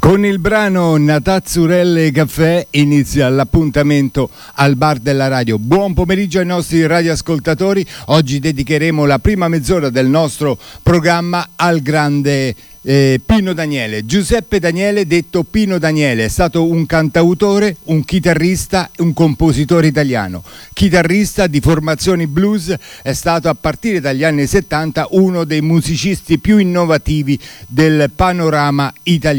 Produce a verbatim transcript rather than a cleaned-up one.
Con il brano Natazzurelle Caffè inizia l'appuntamento al bar della radio. Buon pomeriggio ai nostri radioascoltatori. Oggi dedicheremo la prima mezz'ora del nostro programma al grande eh, Pino Daniele. Giuseppe Daniele, detto Pino Daniele, è stato un cantautore, un chitarrista e un compositore italiano. Chitarrista di formazioni blues, è stato a partire dagli anni settanta uno dei musicisti più innovativi del panorama italiano.